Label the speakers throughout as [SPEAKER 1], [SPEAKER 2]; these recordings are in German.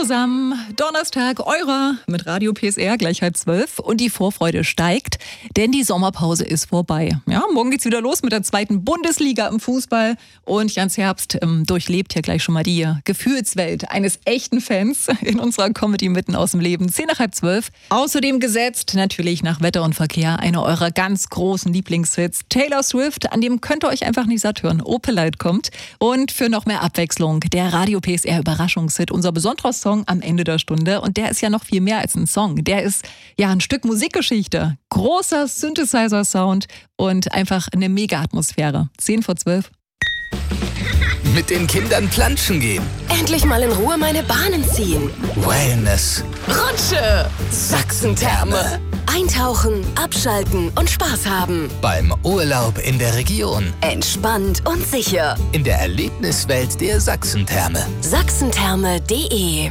[SPEAKER 1] zusammen. Donnerstag, eurer mit Radio PSR, gleich 11:30. Und die Vorfreude steigt, denn die Sommerpause ist vorbei. Ja, morgen geht's wieder los mit der 2. Bundesliga im Fußball. Und Jans Herbst durchlebt hier gleich schon mal die Gefühlswelt eines echten Fans in unserer Comedy mitten aus dem Leben. 10:10. Außerdem gesetzt, natürlich nach Wetter und Verkehr, eine eurer ganz großen Lieblingshits. Taylor Swift, an dem könnt ihr euch einfach nicht satt hören. Opelite kommt. Und für noch mehr Abwechslung, der Radio PSR Überraschungshit, unser besonderer Song am Ende der Stunde. Und der ist ja noch viel mehr als ein Song. Der ist ja ein Stück Musikgeschichte. Großer Synthesizer-Sound und einfach eine Mega-Atmosphäre. 10:12.
[SPEAKER 2] Mit den Kindern planschen gehen.
[SPEAKER 3] Endlich mal in Ruhe meine Bahnen ziehen.
[SPEAKER 2] Wellness.
[SPEAKER 3] Rutsche. Sachsen-Therme. Eintauchen, abschalten und Spaß haben.
[SPEAKER 2] Beim Urlaub in der Region.
[SPEAKER 3] Entspannt und sicher.
[SPEAKER 2] In der Erlebniswelt der Sachsen-Therme.
[SPEAKER 3] Sachsentherme.de.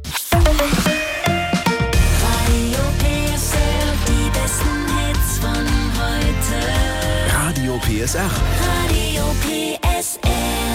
[SPEAKER 4] Die besten Hits von heute.
[SPEAKER 5] Radio PSR.
[SPEAKER 4] Radio PSR.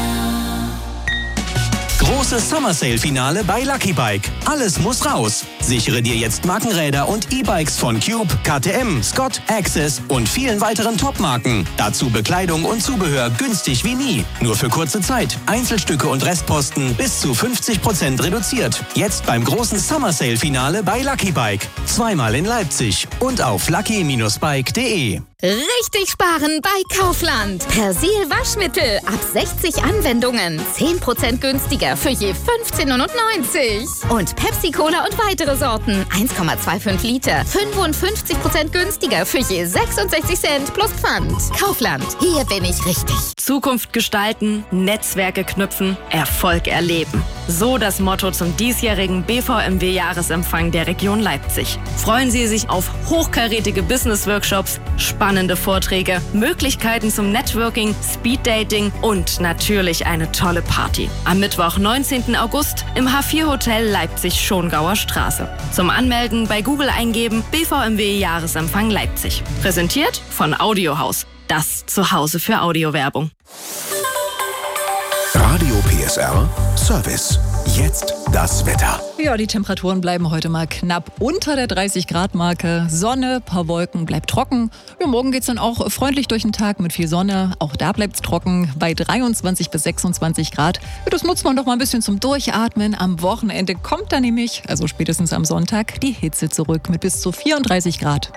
[SPEAKER 6] Großes Summer Sale Finale bei Lucky Bike. Alles muss raus. Sichere dir jetzt Markenräder und E-Bikes von Cube, KTM, Scott, Access und vielen weiteren Top-Marken. Dazu Bekleidung und Zubehör günstig wie nie. Nur für kurze Zeit. Einzelstücke und Restposten bis zu 50% reduziert. Jetzt beim großen Summer Sale Finale bei Lucky Bike. Zweimal in Leipzig und auf lucky-bike.de.
[SPEAKER 7] Richtig sparen bei Kaufland. Persil Waschmittel ab 60 Anwendungen. 10% günstiger für je 15,99 €. Und Pepsi Cola und weitere Sorten. 1,25 Liter. 55% günstiger für je 66 Cent plus Pfand. Kaufland. Hier bin ich richtig.
[SPEAKER 8] Zukunft gestalten, Netzwerke knüpfen, Erfolg erleben. So das Motto zum diesjährigen BVMW-Jahresempfang der Region Leipzig. Freuen Sie sich auf hochkarätige Business-Workshops, spannende Vorträge, Möglichkeiten zum Networking, Speeddating und natürlich eine tolle Party. Am Mittwoch, 19. August im H4 Hotel Leipzig-Schongauer Straße. Zum Anmelden bei Google eingeben BVMW-Jahresempfang Leipzig. Präsentiert von Audiohaus. Das Zuhause für Audiowerbung.
[SPEAKER 5] Radio PSR Service. Jetzt das Wetter.
[SPEAKER 1] Ja, die Temperaturen bleiben heute mal knapp unter der 30-Grad-Marke. Sonne, paar Wolken, bleibt trocken. Ja, morgen geht's dann auch freundlich durch den Tag mit viel Sonne. Auch da bleibt's trocken bei 23 bis 26 Grad. Ja, das nutzt man doch mal ein bisschen zum Durchatmen. Am Wochenende kommt dann nämlich, also spätestens am Sonntag, die Hitze zurück mit bis zu 34 Grad.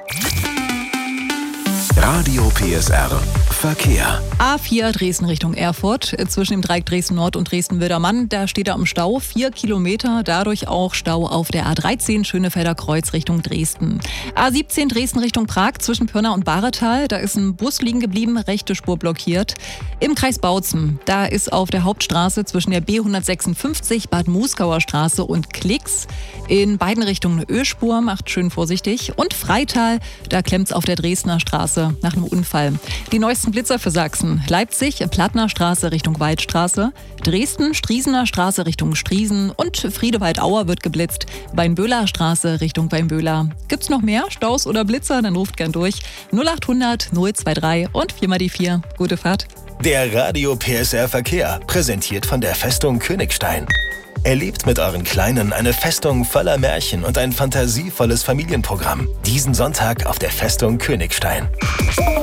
[SPEAKER 5] Radio PSR Verkehr.
[SPEAKER 1] A4 Dresden Richtung Erfurt, zwischen dem Dreieck Dresden Nord und Dresden-Wildermann. Da steht er im Stau, 4 Kilometer, dadurch auch Stau auf der A13 Schönefelder Kreuz Richtung Dresden. A17 Dresden Richtung Prag, zwischen Pirna und Bahretal. Da ist ein Bus liegen geblieben, rechte Spur blockiert. Im Kreis Bautzen, da ist auf der Hauptstraße zwischen der B156 Bad Muskauer Straße und Klicks in beiden Richtungen eine Ölspur, macht schön vorsichtig. Und Freital, da klemmt's auf der Dresdner Straße nach einem Unfall. Die neuesten Blitzer für Sachsen. Leipzig, Plattner Straße Richtung Waldstraße. Dresden, Striesener Straße Richtung Striesen. Und Friedewald-Auer wird geblitzt. Weinböhler Straße Richtung Weinböhler. Gibt's noch mehr Staus oder Blitzer? Dann ruft gern durch. 0800 023 und 4 die 4. Gute Fahrt.
[SPEAKER 9] Der Radio PSR Verkehr, präsentiert von der Festung Königstein. Erlebt mit euren Kleinen eine Festung voller Märchen und ein fantasievolles Familienprogramm. Diesen Sonntag auf der Festung Königstein.